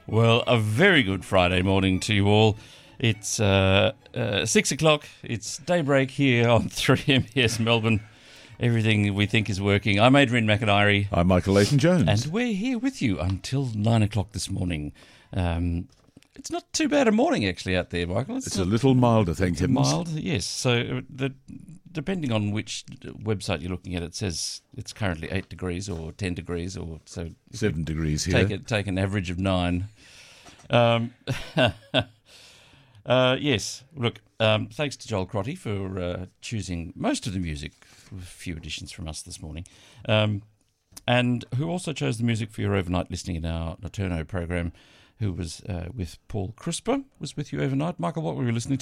Well, a very good Friday morning to you all. It's 6 o'clock. It's daybreak here on 3MBS Melbourne. Everything we think is working. I'm Adrian McIntyre. I'm Michael Leighton-Jones. And we're here with you until 9 o'clock this morning. It's not too bad a morning, actually, out there, Michael. It's a little milder, thank heavens. Mild, yes. So depending on which website you're looking at, it says it's currently 8 degrees or 10 degrees. Or so 7 degrees here. Take an average of 9. Yes, look, thanks to Joel Crotty for choosing most of the music, with a few additions from us this morning, and who also chose the music for your overnight listening in our Nocturno program, who was with Paul Crisper, was with you overnight. Michael, what were you listening